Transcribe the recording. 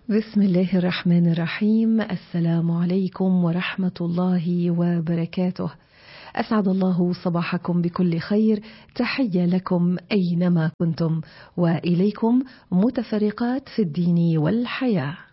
بسم الله الرحمن الرحيم. السلام عليكم ورحمة الله وبركاته. أسعد الله صباحكم بكل خير. تحية لكم أينما كنتم، وإليكم متفرقات في الدين والحياة.